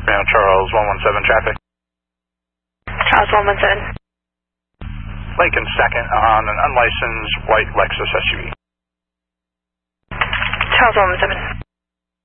Charles 117 traffic. Charles 117. Lincoln 2nd on an unlicensed white Lexus SUV. Charles 117.